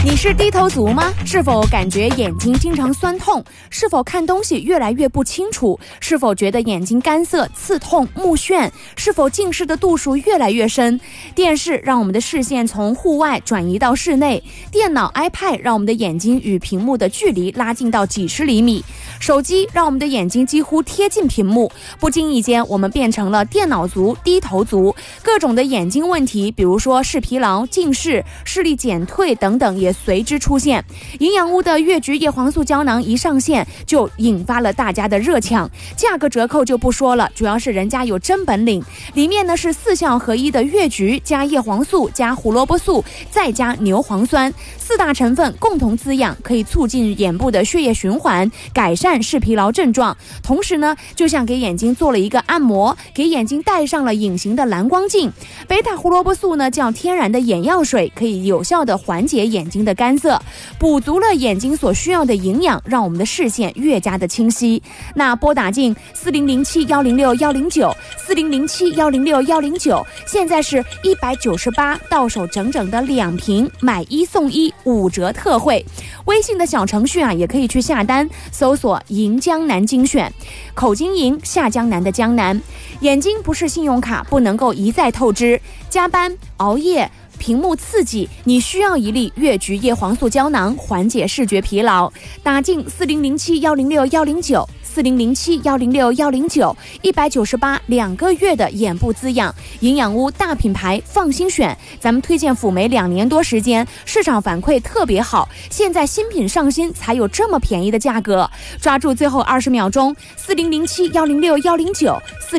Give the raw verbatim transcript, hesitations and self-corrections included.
你是低头族吗？是否感觉眼睛经常酸痛？是否看东西越来越不清楚？是否觉得眼睛干涩、刺痛、目眩？是否近视的度数越来越深？电视让我们的视线从户外转移到室内，电脑 iPad 让我们的眼睛与屏幕的距离拉近到几十厘米，手机让我们的眼睛几乎贴近屏幕。不经意间，我们变成了电脑族、低头族，各种的眼睛问题，比如说视疲劳、近视、视力减退等等也随之出现。营养屋的越橘叶黄素胶囊一上线，就引发了大家的热抢，价格折扣就不说了，主要是人家有真本领。里面呢是四效合一的越橘加叶黄素加胡萝卜素再加牛磺酸，四大成分共同滋养，可以促进眼部的血液循环，改善视疲劳症状。同时呢，就像给眼睛做了一个按摩，给眼睛戴上了隐形的蓝光镜。贝塔胡萝卜素呢叫天然的眼药水，可以有效的缓解眼睛的干涩，补足了眼睛所需要的营养，让我们的视线越加的清晰。那拨打进四零零七幺零六幺零九四零零七幺零六幺零九，现在是一百九十八，到手整整的两瓶，买一送一，五折特惠。微信的小程序啊，也可以去下单，搜索银江南精选，口金银，下江南的江南。眼睛不是信用卡，不能够一再透支，加班熬夜屏幕刺激，你需要一粒越橘叶黄素胶囊缓解视觉疲劳。打进四零零七幺零六幺零九四零零七幺零六幺零九，一百九十八两个月的眼部滋养，营养屋大品牌，放心选。咱们推荐辅酶两年多时间，市场反馈特别好，现在新品上新才有这么便宜的价格，抓住最后二十秒钟，四零零七幺零六幺零九。